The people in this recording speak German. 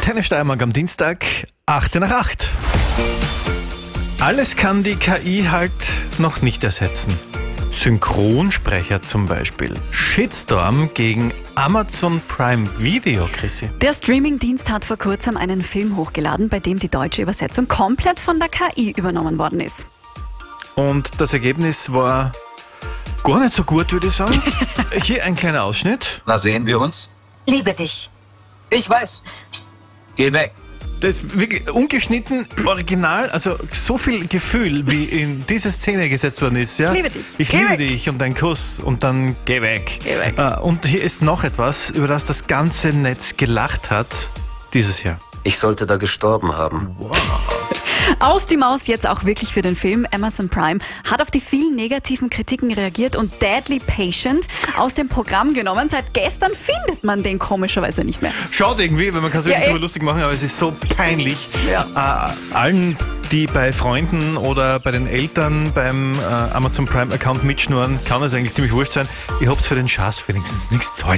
Antenne Steiermark am Dienstag, 18 nach 8. Alles kann die KI halt noch nicht ersetzen. Synchronsprecher zum Beispiel. Shitstorm gegen Amazon Prime Video, Chrissy. Der Streamingdienst hat vor kurzem einen Film hochgeladen, bei dem die deutsche Übersetzung komplett von der KI übernommen worden ist. Und das Ergebnis war gar nicht so gut, würde ich sagen. Hier ein kleiner Ausschnitt. Na, sehen wir uns? Liebe dich. Ich weiß. Geh weg. Das ist wirklich ungeschnitten, original, also so viel Gefühl, wie in diese Szene gesetzt worden ist. Ja? Ich liebe dich. Ich Geh liebe weg. dich und ein Kuss und dann geh weg. Geh weg. Und hier ist noch etwas, über das ganze Netz gelacht hat dieses Jahr. Ich sollte da gestorben haben. Aus die Maus jetzt auch wirklich für den Film. Amazon Prime hat auf die vielen negativen Kritiken reagiert und Deadly Patient aus dem Programm genommen. Seit gestern findet man den komischerweise nicht mehr. Schaut irgendwie, weil man kann sich Ja, darüber lustig machen, aber es ist so peinlich. Ja. Allen, die bei Freunden oder bei den Eltern beim Amazon Prime Account mitschnurren, kann es eigentlich ziemlich wurscht sein. Ihr habt für den Schatz wenigstens nichts zahlt.